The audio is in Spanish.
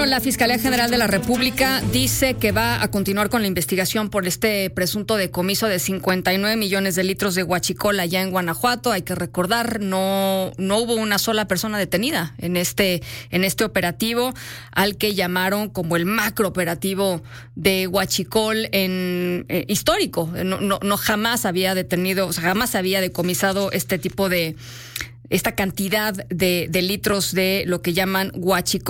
La Fiscalía General de la República dice que va a continuar con la investigación por este presunto decomiso de 59 millones de litros de huachicol allá en Guanajuato. Hay que recordar, no hubo una sola persona detenida en este operativo, al que llamaron como el macro operativo de huachicol histórico. No jamás había detenido, o sea, jamás había decomisado esta cantidad de litros de lo que llaman huachicol.